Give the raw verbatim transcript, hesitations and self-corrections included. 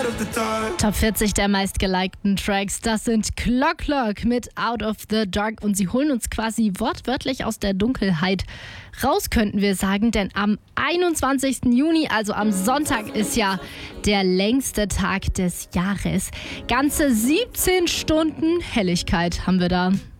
Top vierzig der meistgelikten Tracks, das sind Clock Clock mit Out of the Dark und sie holen uns quasi wortwörtlich aus der Dunkelheit raus, könnten wir sagen, denn am einundzwanzigsten Juni, also am Sonntag, ist ja der längste Tag des Jahres. Ganze siebzehn Stunden Helligkeit haben wir da.